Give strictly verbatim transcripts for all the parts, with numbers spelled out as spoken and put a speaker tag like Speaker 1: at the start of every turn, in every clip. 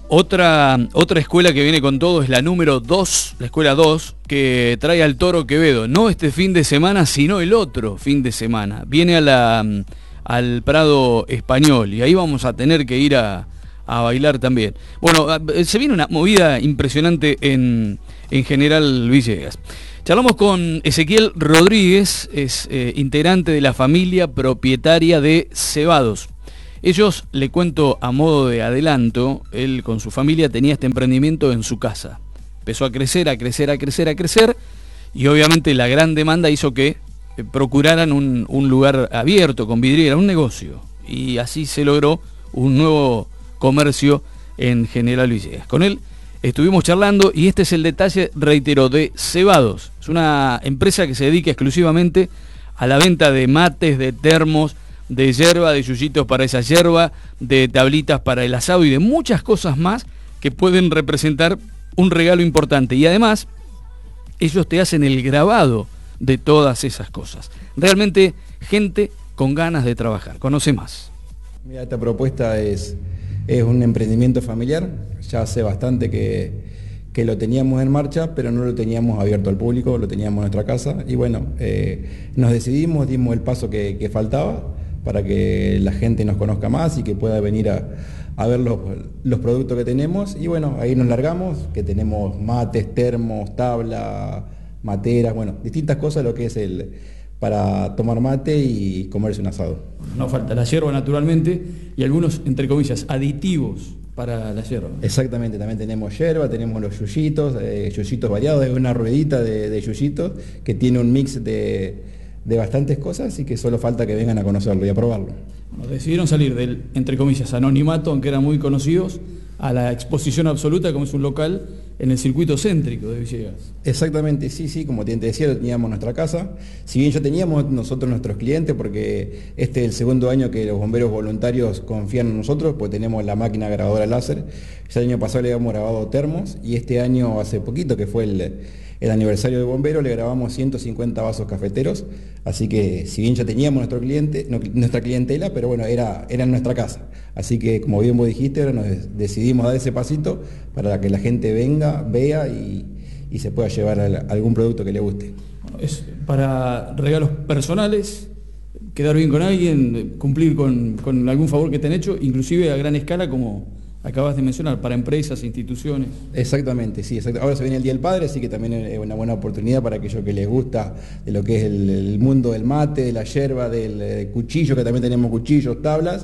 Speaker 1: Otra, otra escuela que viene con todo es la número dos, la escuela dos, que trae al Toro Quevedo, no este fin de semana, sino el otro fin de semana. Viene a la, al Prado Español y ahí vamos a tener que ir a, a bailar también. Bueno, se viene una movida impresionante en, en General Villegas. Charlamos con Ezequiel Rodríguez, es eh, integrante de la familia propietaria de Cebados. Ellos, le cuento a modo de adelanto, él con su familia tenía este emprendimiento en su casa. Empezó a crecer, a crecer, a crecer, a crecer, y obviamente la gran demanda hizo que eh, procuraran un, un lugar abierto, con vidriera, un negocio. Y así se logró un nuevo comercio en General Villegas. Con él estuvimos charlando y este es el detalle, reitero, de Cebados. Es una empresa que se dedica exclusivamente a la venta de mates, de termos, de yerba, de yuyitos para esa yerba, de tablitas para el asado y de muchas cosas más que pueden representar un regalo importante. Y además, ellos te hacen el grabado de todas esas cosas. Realmente, gente con ganas de trabajar. Conoce más.
Speaker 2: Mira, esta propuesta es, es un emprendimiento familiar. Ya hace bastante que, que lo teníamos en marcha, pero no lo teníamos abierto al público, lo teníamos en nuestra casa. Y bueno, eh, nos decidimos, dimos el paso que, que faltaba, para que la gente nos conozca más y que pueda venir a, a ver los, los productos que tenemos. Y bueno, ahí nos largamos, que tenemos mates, termos, tabla, materas, bueno, distintas cosas, lo que es el para tomar mate y comerse un asado.
Speaker 1: No falta la yerba naturalmente y algunos, entre comillas, aditivos para la yerba.
Speaker 2: Exactamente, también tenemos yerba, tenemos los yuyitos, eh, yuyitos variados, es una ruedita de, de yuyitos que tiene un mix de... de bastantes cosas y que solo falta que vengan a conocerlo y a probarlo.
Speaker 1: Bueno, decidieron salir del, entre comillas, anonimato, aunque eran muy conocidos, a la exposición absoluta, como es un local en el circuito céntrico de Villegas.
Speaker 2: Exactamente, sí, sí, como te decía, teníamos nuestra casa. Si bien ya teníamos nosotros nuestros clientes, porque este es el segundo año que los bomberos voluntarios confían en nosotros, pues tenemos la máquina grabadora láser. Ya el año pasado le habíamos grabado termos y este año, hace poquito, que fue el... el aniversario de bombero, le grabamos ciento cincuenta vasos cafeteros, así que si bien ya teníamos nuestro cliente, no, nuestra clientela, pero bueno, era, era en nuestra casa. Así que como bien vos dijiste, ahora nos decidimos dar ese pasito para que la gente venga, vea y, y se pueda llevar a algún producto que le guste.
Speaker 1: Bueno, es para regalos personales, quedar bien con alguien, cumplir con, con algún favor que te han hecho, inclusive a gran escala como acabas de mencionar, para empresas, instituciones.
Speaker 2: Exactamente, sí, exacto. Ahora se viene el Día del Padre, así que también es una buena oportunidad para aquellos que les gusta de lo que es el, el mundo del mate, de la yerba, del, del cuchillo, que también tenemos cuchillos, tablas,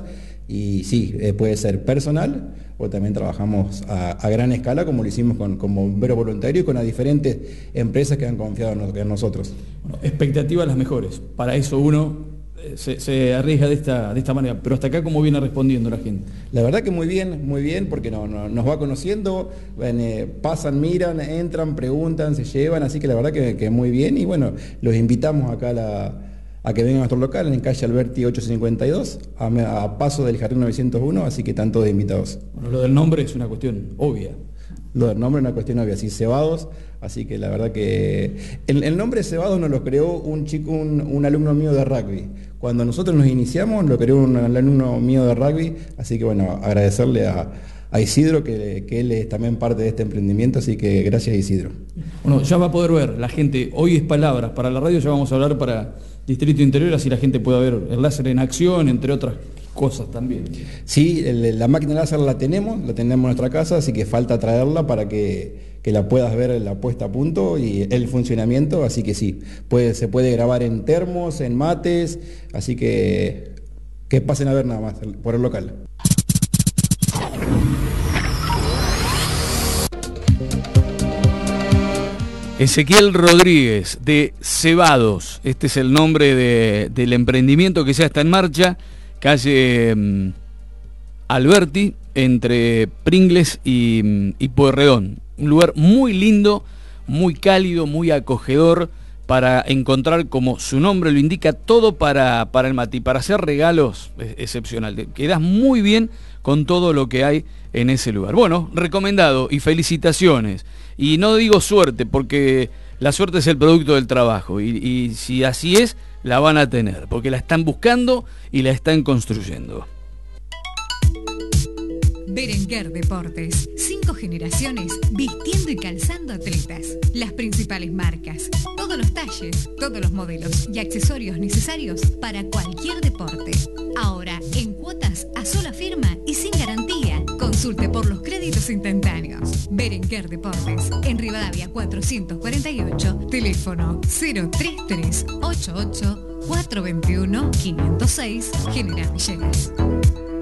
Speaker 2: y sí, eh, puede ser personal, o también trabajamos a, a gran escala, como lo hicimos con, con Bombero Voluntario y con las diferentes empresas que han confiado en, nos, en nosotros.
Speaker 1: Bueno, expectativas las mejores, para eso uno... Se, se arriesga de esta, de esta manera, pero hasta acá, ¿cómo viene respondiendo la gente?
Speaker 2: La verdad que muy bien, muy bien, porque no, no, nos va conociendo, ven, eh, pasan, miran, entran, preguntan, se llevan, así que la verdad que, que muy bien, y bueno, los invitamos acá a, la, a que vengan a nuestro local, en calle Alberti ochocientos cincuenta y dos, a, a paso del Jardín novecientos uno, así que están todos invitados.
Speaker 1: Bueno, lo del nombre es una cuestión obvia.
Speaker 2: Lo del nombre es una cuestión obvia, sí, Cebados, así que la verdad que... El, el nombre Cebados nos lo creó un chico, un, un alumno mío de rugby. Cuando nosotros nos iniciamos, lo creó un alumno mío de rugby, así que bueno, agradecerle a, a Isidro, que, que él es también parte de este emprendimiento, así que gracias Isidro.
Speaker 1: Bueno, ya va a poder ver la gente, hoy es palabras, para la radio ya vamos a hablar para Distrito Interior, así la gente pueda ver el láser en acción, entre otras cosas también.
Speaker 2: Sí, el, la máquina láser la tenemos, la tenemos en nuestra casa, así que falta traerla para que, que la puedas ver la puesta a punto y el funcionamiento, así que sí, puede, se puede grabar en termos, en mates, así que que pasen a ver nada más por el local.
Speaker 1: Ezequiel Rodríguez, de Cebados, este es el nombre de, del emprendimiento que ya está en marcha, calle um, Alberti, entre Pringles y, y Pueyrredón. Un lugar muy lindo, muy cálido, muy acogedor, para encontrar, como su nombre lo indica, todo para, para el mate y para hacer regalos excepcional. Quedás muy bien con todo lo que hay en ese lugar. Bueno, recomendado y felicitaciones. Y no digo suerte, porque la suerte es el producto del trabajo. Y, y si así es, la van a tener, porque la están buscando y la están construyendo.
Speaker 3: Berenguer Deportes. Cinco generaciones vistiendo y calzando atletas. Las principales marcas, todos los talles, todos los modelos y accesorios necesarios para cualquier deporte. Ahora en cuotas a sola firma y sin garantía. Consulte por los créditos instantáneos. Berenguer Deportes. En Rivadavia cuatrocientos cuarenta y ocho. Teléfono cero treinta y tres ochenta y ocho cuatrocientos veintiuno quinientos seis. General Villegas.